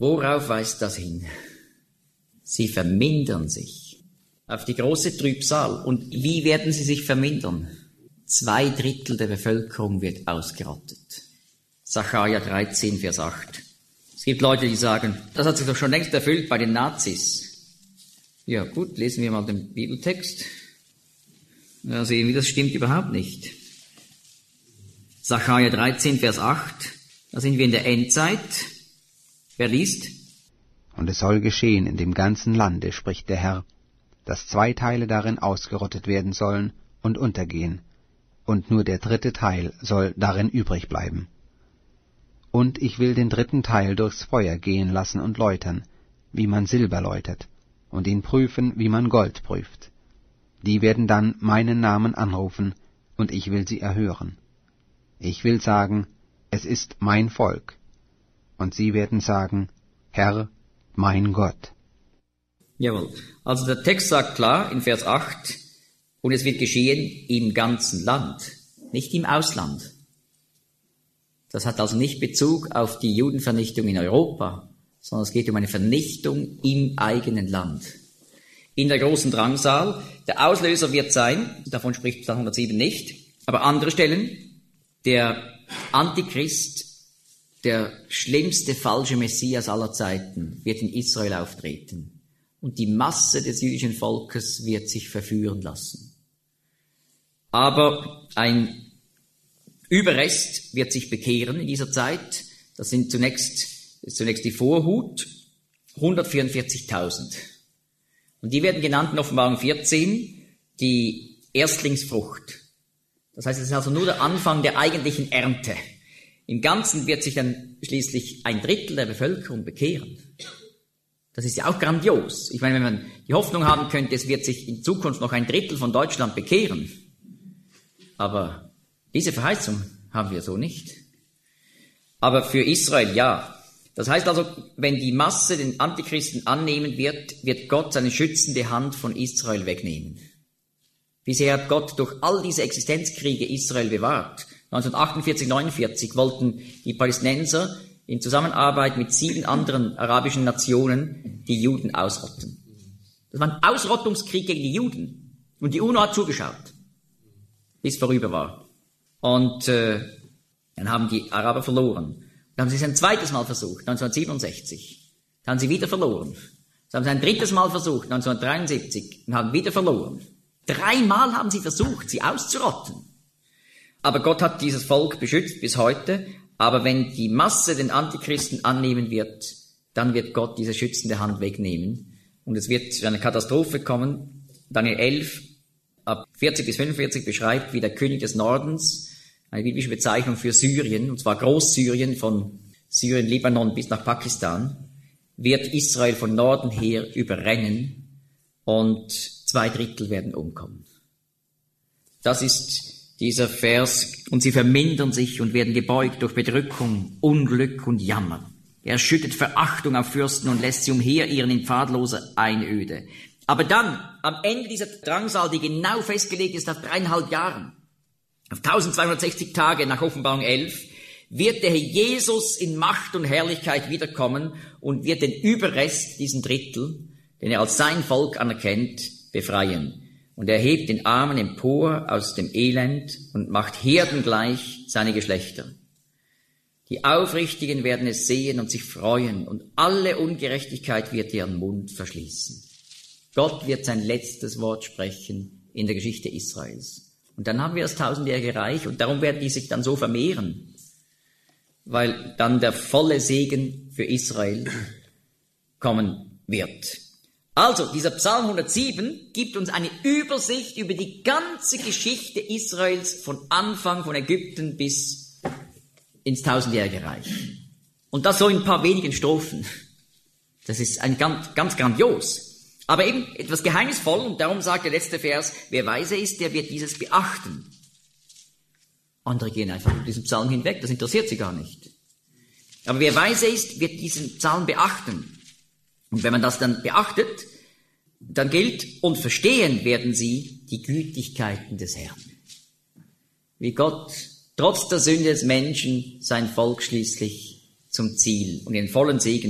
Worauf weist das hin? Sie vermindern sich auf die große Trübsal. Und wie werden sie sich vermindern? 2/3 der Bevölkerung wird ausgerottet. Sacharja 13, Vers 8. Es gibt Leute, die sagen, das hat sich doch schon längst erfüllt bei den Nazis. Ja gut, lesen wir mal den Bibeltext. Da sehen wir, das stimmt überhaupt nicht. Sacharja 13, Vers 8. Da sind wir in der Endzeit. Wer liest? Und es soll geschehen in dem ganzen Lande, spricht der Herr, dass 2 Teile darin ausgerottet werden sollen und untergehen, und nur der 3. Teil soll darin übrig bleiben. Und ich will den 3. Teil durchs Feuer gehen lassen und läutern, wie man Silber läutert, und ihn prüfen, wie man Gold prüft. Die werden dann meinen Namen anrufen, und ich will sie erhören. Ich will sagen, es ist mein Volk. Und sie werden sagen, Herr, mein Gott. Jawohl. Also der Text sagt klar in Vers 8, und es wird geschehen im ganzen Land, nicht im Ausland. Das hat also nicht Bezug auf die Judenvernichtung in Europa, sondern es geht um eine Vernichtung im eigenen Land. In der großen Drangsal, der Auslöser wird sein, davon spricht Psalm 107 nicht, aber andere Stellen, der Antichrist, der schlimmste falsche Messias aller Zeiten, wird in Israel auftreten. Und die Masse des jüdischen Volkes wird sich verführen lassen. Aber ein Überrest wird sich bekehren in dieser Zeit. Das sind zunächst die Vorhut, 144.000. Und die werden genannt in Offenbarung 14 die Erstlingsfrucht. Das heißt, es ist also nur der Anfang der eigentlichen Ernte. Im Ganzen wird sich dann schließlich 1/3 der Bevölkerung bekehren. Das ist ja auch grandios. Ich meine, wenn man die Hoffnung haben könnte, es wird sich in Zukunft noch 1/3 von Deutschland bekehren. Aber diese Verheißung haben wir so nicht. Aber für Israel ja. Das heißt also, wenn die Masse den Antichristen annehmen wird, wird Gott seine schützende Hand von Israel wegnehmen. Bisher hat Gott durch all diese Existenzkriege Israel bewahrt. 1948, 49 wollten die Palästinenser in Zusammenarbeit mit 7 anderen arabischen Nationen die Juden ausrotten. Das war ein Ausrottungskrieg gegen die Juden. Und die UNO hat zugeschaut, bis vorüber war. Und dann haben die Araber verloren. Dann haben sie es ein zweites Mal versucht, 1967. Dann haben sie wieder verloren. Dann haben sie ein drittes Mal versucht, 1973, und haben wieder verloren. 3 Mal haben sie versucht, sie auszurotten. Aber Gott hat dieses Volk beschützt bis heute. Aber wenn die Masse den Antichristen annehmen wird, dann wird Gott diese schützende Hand wegnehmen. Und es wird zu einer Katastrophe kommen. Daniel 11, ab 40 bis 45 beschreibt, wie der König des Nordens, eine biblische Bezeichnung für Syrien, und zwar Großsyrien, von Syrien, Libanon bis nach Pakistan, wird Israel von Norden her überrennen und 2/3 werden umkommen. Das ist dieser Vers, und sie vermindern sich und werden gebeugt durch Bedrückung, Unglück und Jammer. Er schüttet Verachtung auf Fürsten und lässt sie umherirren in pfadloser Einöde. Aber dann, am Ende dieser Drangsal, die genau festgelegt ist auf 3,5 Jahren, auf 1260 Tage nach Offenbarung 11, wird der Herr Jesus in Macht und Herrlichkeit wiederkommen und wird den Überrest, diesen 1/3, den er als sein Volk anerkennt, befreien. Und er hebt den Armen empor aus dem Elend und macht herdengleich seine Geschlechter. Die Aufrichtigen werden es sehen und sich freuen, und alle Ungerechtigkeit wird ihren Mund verschließen. Gott wird sein letztes Wort sprechen in der Geschichte Israels. Und dann haben wir das 1000-jährige Reich, und darum werden die sich dann so vermehren, weil dann der volle Segen für Israel kommen wird. Also, dieser Psalm 107 gibt uns eine Übersicht über die ganze Geschichte Israels von Anfang von Ägypten bis ins 1000-jährige Reich. Und das so in ein paar wenigen Strophen. Das ist ein ganz grandios. Aber eben etwas geheimnisvoll, und darum sagt der letzte Vers, wer weise ist, der wird dieses beachten. Andere gehen einfach über diesen Psalm hinweg, das interessiert sie gar nicht. Aber wer weise ist, wird diesen Psalm beachten. Und wenn man das dann beachtet, dann gilt, und verstehen werden sie die Gütigkeiten des Herrn. Wie Gott trotz der Sünde des Menschen sein Volk schließlich zum Ziel und in vollen Segen